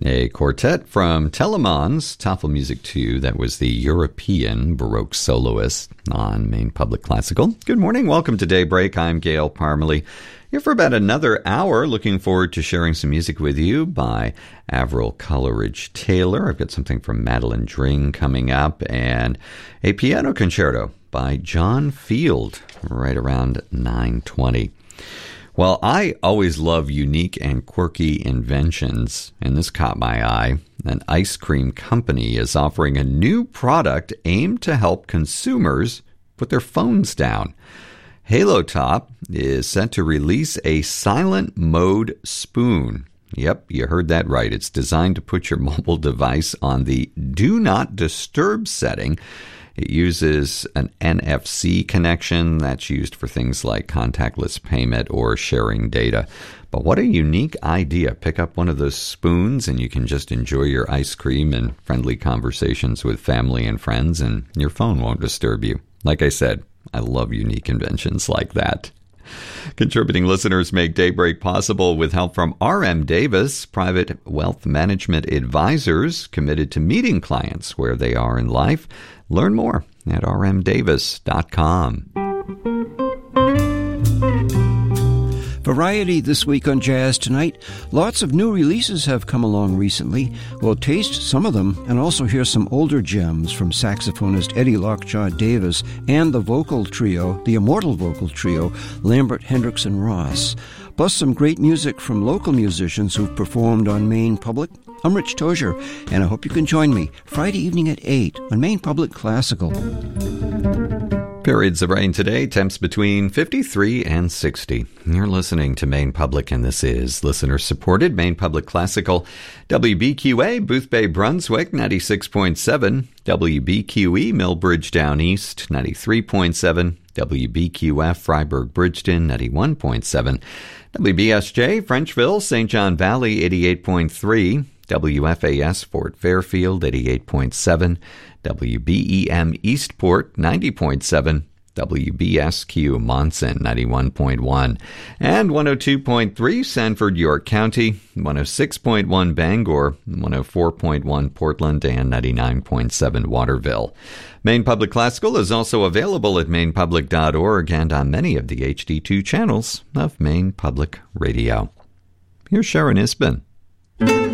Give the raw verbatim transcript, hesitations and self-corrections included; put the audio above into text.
A quartet from Telemans, Tafelmusik two, that was the European Baroque soloist on Maine Public Classical. Good morning, welcome to Daybreak. I'm Gail Parmalee, here for about another hour. Looking forward to sharing some music with you by Avril Coleridge Taylor. I've got something from Madeline Dring coming up, and a piano concerto by John Field right around nine twenty. Well, I always love unique and quirky inventions, and this caught my eye. An ice cream company is offering a new product aimed to help consumers put their phones down. Halo Top is set to release a silent mode spoon. Yep, you heard that right. It's designed to put your mobile device on the Do Not Disturb setting. It uses an N F C connection that's used for things like contactless payment or sharing data. But what a unique idea. Pick up one of those spoons and you can just enjoy your ice cream and friendly conversations with family and friends, and your phone won't disturb you. Like I said, I love unique inventions like that. Contributing listeners make Daybreak possible with help from R M Davis, private wealth management advisors committed to meeting clients where they are in life. Learn more at r m davis dot com. Variety this week on Jazz Tonight. Lots of new releases have come along recently. We'll taste some of them and also hear some older gems from saxophonist Eddie Lockjaw Davis and the vocal trio, the immortal vocal trio, Lambert, Hendricks, and Ross. Plus some great music from local musicians who've performed on Maine Public. I'm Rich Tozier, and I hope you can join me Friday evening at eight on Maine Public Classical. Periods of rain today, temps between fifty-three and sixty. You're listening to Maine Public, and this is listener-supported Maine Public Classical. W B Q A, Boothbay, Brunswick, ninety-six point seven. W B Q E, Millbridge Down East, ninety-three point seven. W B Q F, Freiburg, Bridgeton, ninety-one point seven. W B S J, Frenchville, Saint John Valley, eighty-eight point three. W F A S, Fort Fairfield, eighty-eight point seven. W B E M Eastport, ninety point seven. W B S Q Monson, ninety-one point one. And one oh two point three Sanford, York County, one oh six point one Bangor, one oh four point one Portland, and ninety-nine point seven Waterville. Maine Public Classical is also available at maine public dot org and on many of the H D two channels of Maine Public Radio. Here's Sharon Isbin.